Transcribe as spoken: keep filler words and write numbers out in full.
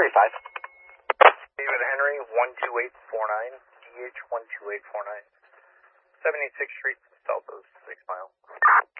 three five. David Henry, one two eight four nine, D H one two eight four nine. seventy-sixth Street, Delta, six mile.